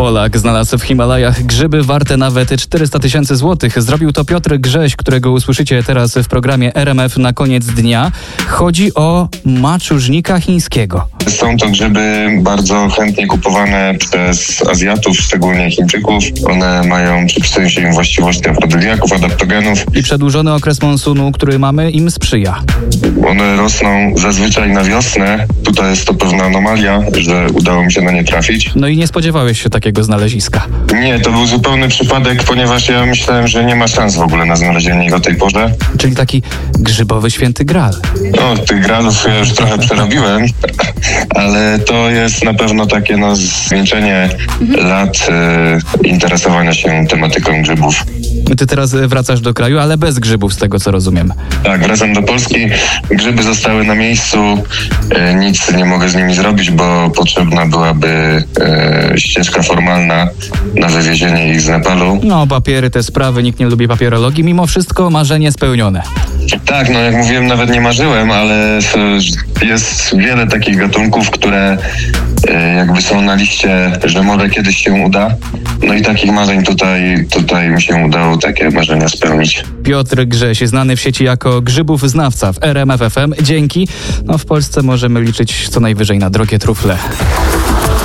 Polak znalazł w Himalajach grzyby warte nawet 400 000 złotych. Zrobił to Piotr Grześ, którego usłyszycie teraz w programie RMF na koniec dnia. Chodzi o maczużnika chińskiego. Są to grzyby bardzo chętnie kupowane przez Azjatów, szczególnie Chińczyków. One przypisują się im właściwości afrodyliaków, adaptogenów. I przedłużony okres monsunu, który mamy, im sprzyja. One rosną zazwyczaj na wiosnę. Tutaj jest to pewna anomalia, że udało mi się na nie trafić. No i nie spodziewałeś się takiego znaleziska. Nie, to był zupełny przypadek, ponieważ ja myślałem, że nie ma szans w ogóle na znalezienie ich o tej porze. Czyli taki grzybowy święty Graal. No, tych gralów ja już trochę przerobiłem, ale to jest na pewno takie zwieńczenie lat interesowania się tematyką grzybów. Ty teraz wracasz do kraju, ale bez grzybów, z tego co rozumiem. Tak, wracam do Polski. Grzyby zostały na miejscu. Nic nie mogę z nimi zrobić, bo potrzebna byłaby ścieżka formalna na wywiezienie ich z Nepalu. No, papiery, te sprawy, nikt nie lubi papierologii. Mimo wszystko marzenie spełnione. Tak, no jak mówiłem, nawet nie marzyłem, ale jest wiele takich gatunków, które jakby są na liście, że może kiedyś się uda. No i takich marzeń tutaj mi się udało takie marzenia spełnić. Piotr Grześ, znany w sieci jako grzybów znawca w RMF FM. Dzięki. No w Polsce możemy liczyć co najwyżej na drogie trufle.